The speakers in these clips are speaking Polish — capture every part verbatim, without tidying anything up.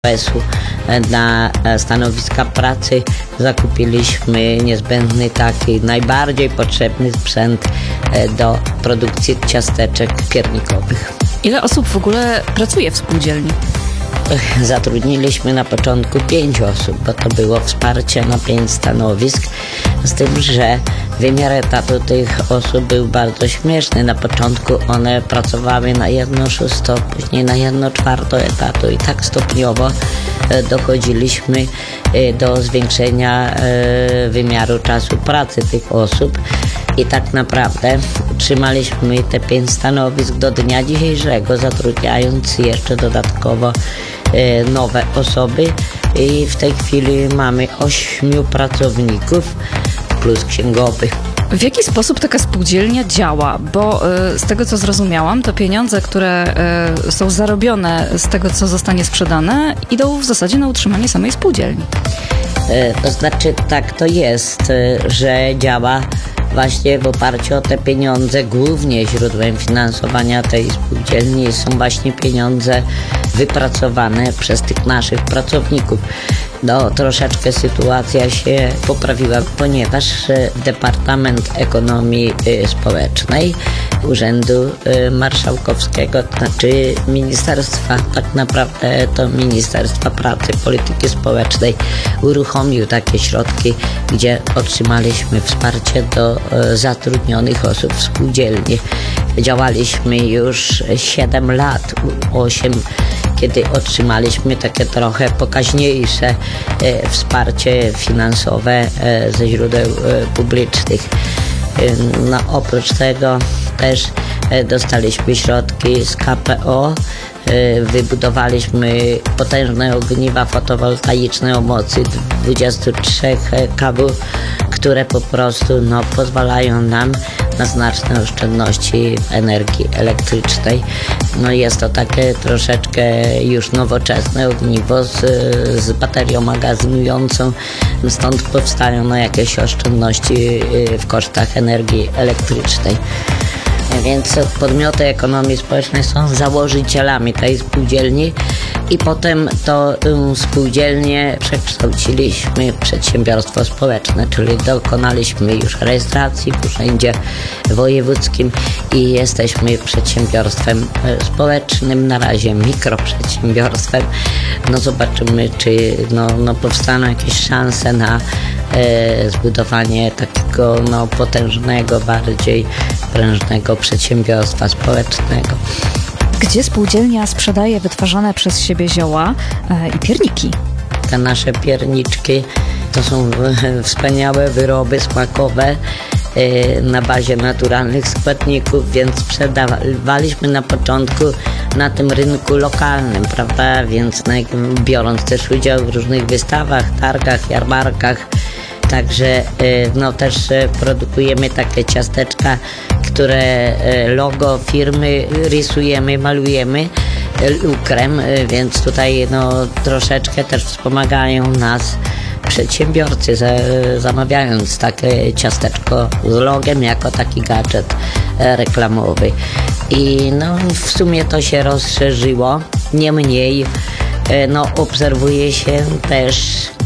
P E S-u na stanowiska pracy zakupiliśmy niezbędny taki najbardziej potrzebny sprzęt do produkcji ciasteczek piernikowych. Ile osób w ogóle pracuje w spółdzielni? Zatrudniliśmy na początku pięć osób, bo to było wsparcie na pięć stanowisk, z tym, że wymiar etatu tych osób był bardzo śmieszny. Na początku one pracowały na jedno szósto, później na jedno czwarto etatu i tak stopniowo dochodziliśmy do zwiększenia wymiaru czasu pracy tych osób i tak naprawdę utrzymaliśmy te pięć stanowisk do dnia dzisiejszego, zatrudniając jeszcze dodatkowo nowe osoby i w tej chwili mamy ośmiu pracowników plus księgowych. W jaki sposób taka spółdzielnia działa? Bo y, z tego, co zrozumiałam, to pieniądze, które y, są zarobione z tego, co zostanie sprzedane, idą w zasadzie na utrzymanie samej spółdzielni. Y, to znaczy tak to jest, y, że działa właśnie w oparciu o te pieniądze. Głównie źródłem finansowania tej spółdzielni są właśnie pieniądze wypracowane przez tych naszych pracowników. No, troszeczkę sytuacja się poprawiła, ponieważ Departament Ekonomii Społecznej Urzędu Marszałkowskiego, znaczy ministerstwa, tak naprawdę to Ministerstwa Pracy, Polityki Społecznej, uruchomił takie środki, gdzie otrzymaliśmy wsparcie do zatrudnionych osób w spółdzielni. Działaliśmy już siedem lat, osiem, kiedy otrzymaliśmy takie trochę pokaźniejsze e, wsparcie finansowe e, ze źródeł e, publicznych. E, no, oprócz tego też e, dostaliśmy środki z K P O. E, wybudowaliśmy potężne ogniwa fotowoltaiczne o mocy dwadzieścia trzy kilowattów, które po prostu no, pozwalają nam na znaczne oszczędności energii elektrycznej. No jest to takie troszeczkę już nowoczesne ogniwo z, z baterią magazynującą, stąd powstają no, jakieś oszczędności w kosztach energii elektrycznej. Więc podmioty ekonomii społecznej są założycielami tej spółdzielni i potem to um, spółdzielnię przekształciliśmy w przedsiębiorstwo społeczne, czyli dokonaliśmy już rejestracji w Urzędzie Wojewódzkim i jesteśmy przedsiębiorstwem społecznym, na razie mikroprzedsiębiorstwem. No zobaczymy, czy no, no powstaną jakieś szanse na e, zbudowanie takiego no, potężnego, bardziej prężnego przedsiębiorstwa społecznego. Gdzie spółdzielnia sprzedaje wytwarzane przez siebie zioła e, i pierniki? Te nasze pierniczki to są wspaniałe wyroby smakowe e, na bazie naturalnych składników, więc sprzedawaliśmy na początku na tym rynku lokalnym, prawda? Więc no, biorąc też udział w różnych wystawach, targach, jarmarkach. Także no, też produkujemy takie ciasteczka, które logo firmy rysujemy, malujemy lukrem, więc tutaj no, troszeczkę też wspomagają nas przedsiębiorcy, zamawiając takie ciasteczko z logiem jako taki gadżet reklamowy. I no, w sumie to się rozszerzyło, niemniej no, obserwuje się też,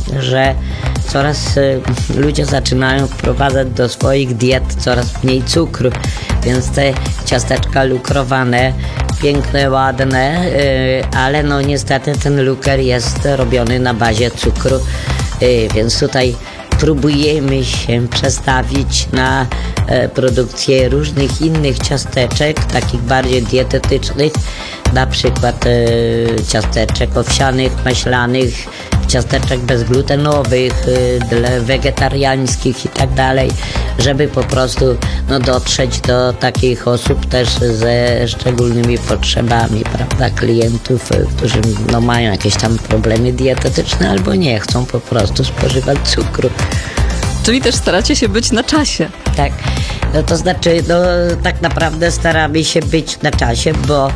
że coraz y, ludzie zaczynają wprowadzać do swoich diet coraz mniej cukru, więc te ciasteczka lukrowane, piękne, ładne, y, ale no niestety ten luker jest robiony na bazie cukru, y, więc tutaj próbujemy się przestawić na e, produkcję różnych innych ciasteczek, takich bardziej dietetycznych, na przykład e, ciasteczek owsianych, maślanych, ciasteczek bezglutenowych, e, dla wegetariańskich i tak dalej, żeby po prostu no, dotrzeć do takich osób też ze szczególnymi potrzebami, prawda, klientów, którzy no, mają jakieś tam problemy dietetyczne albo nie chcą po prostu spożywać cukru. Czyli też staracie się być na czasie. Tak, no to znaczy, no tak naprawdę staramy się być na czasie, bo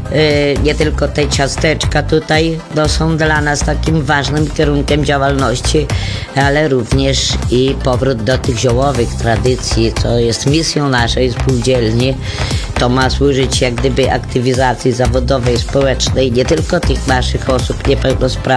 y, nie tylko te ciasteczka tutaj no, są dla nas takim ważnym kierunkiem działalności, ale również i powrót do tych ziołowych tradycji, co jest misją naszej spółdzielni. To ma służyć jak gdyby aktywizacji zawodowej, społecznej, nie tylko tych naszych osób niepełnosprawnych,